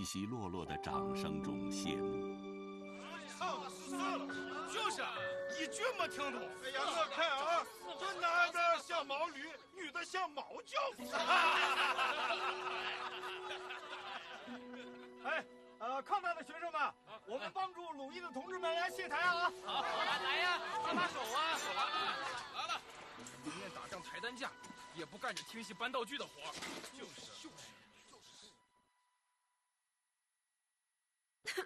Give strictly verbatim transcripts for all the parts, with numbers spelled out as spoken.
稀落落的掌声中谢幕。 上了是上了，就是一句没听懂。哎呀，我看啊，这男的像毛驴，女的像毛叫。哎，呃，抗战的学生们，我们帮助鲁艺的同志们来卸台啊！ 好，来来呀，搭把手啊！来了，宁愿打仗抬担架，也不干这听戏搬道具的活。就是就是。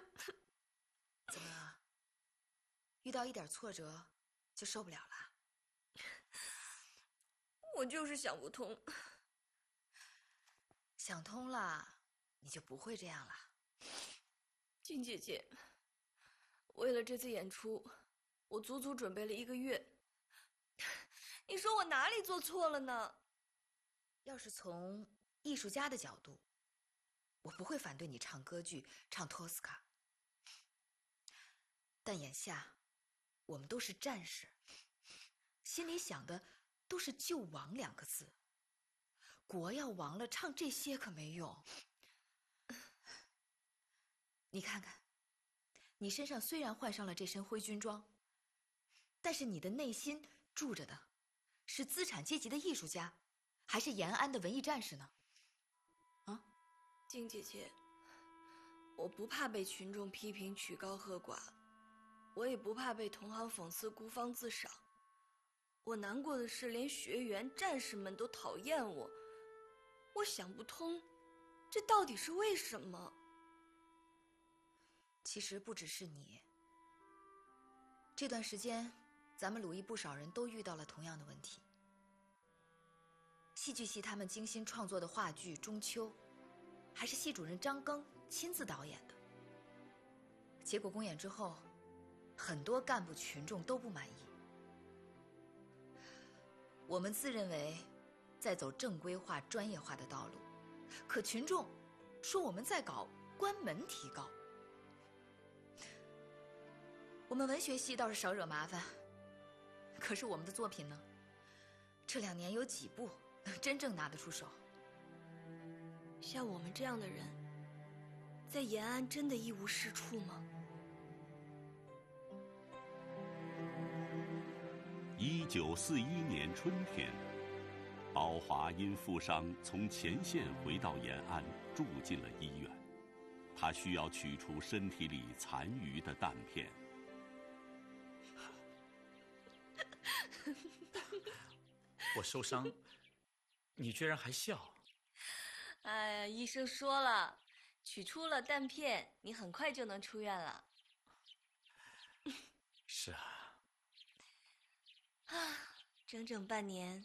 怎么了？遇到一点挫折就受不了了？ 我就是想不通。 想通了，你就不会这样了。 金姐姐，为了这次演出，我足足准备了一个月。你说我哪里做错了呢？ 要是从艺术家的角度，我不会反对你唱歌剧，唱托斯卡。但眼下，我们都是战士，心里想的都是救亡两个字。国要亡了，唱这些可没用。你看看，你身上虽然换上了这身灰军装，但是你的内心住着的是资产阶级的艺术家，还是延安的文艺战士呢？啊， 金姐姐，我不怕被群众批评曲高和寡，我也不怕被同行讽刺孤芳自赏。我难过的是，连学员、战士们都讨厌我。我想不通，这到底是为什么？ 其实不只是你，这段时间，咱们鲁艺不少人都遇到了同样的问题。戏剧系他们精心创作的话剧《中秋》，还是系主任张庚亲自导演的。结果公演之后，很多干部群众都不满意。我们自认为在走正规化、专业化的道路，可群众说我们在搞关门提高。我们文学系倒是少惹麻烦，可是我们的作品呢？这两年有几部能真正拿得出手？ 像我们这样的人，在延安真的一无是处吗？ 一九四一年春天，宝华因负伤从前线回到延安，住进了医院。他需要取出身体里残余的弹片。 我受伤，你居然还笑？ 哎呀，医生说了，取出了弹片，你很快就能出院了。 是啊。 啊，整整半年，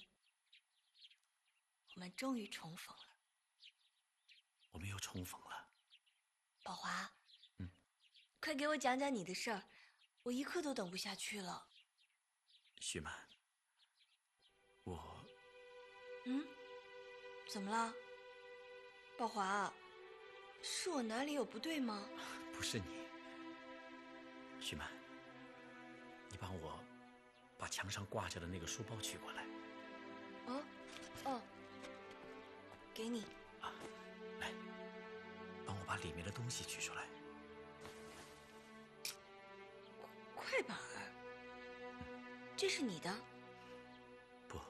我们终于重逢了。 我们又重逢了。 宝华， 嗯， 快给我讲讲你的事儿，我一刻都等不下去了。 徐曼，我…… 嗯，怎么了？宝华，是我哪里有不对吗？ 不是你，徐曼，你帮我把墙上挂着的那个书包取过来。 哦，哦，给你。 啊，来，帮我把里面的东西取出来。 快板儿，这是你的？ 不，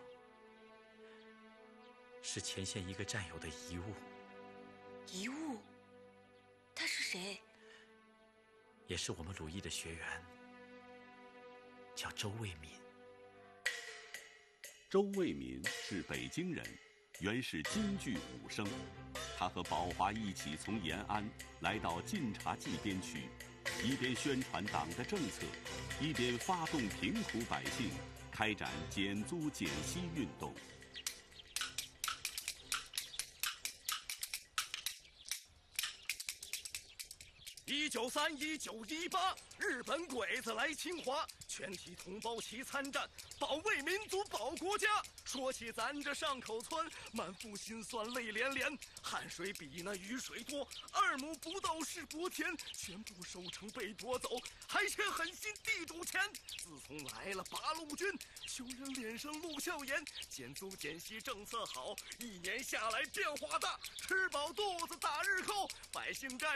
是前线一个战友的遗物。 遗物？他是谁？ 也是我们鲁艺的学员，叫周卫民。 周卫民是北京人，原是京剧武生。他和宝华一起从延安来到晋察冀边区，一边宣传党的政策，一边发动贫苦百姓开展减租减息运动。 一九三一九一八，日本鬼子来侵华，全体同胞齐参战，保卫民族保国家。说起咱这上口村，满腹心酸泪连连，汗水比那雨水多，二亩不到是国田，全部收成被夺走，还欠狠心地主钱。自从来了八路军，穷人脸上露笑颜，减租减息政策好，一年下来变化大，吃饱肚子打日寇，百姓战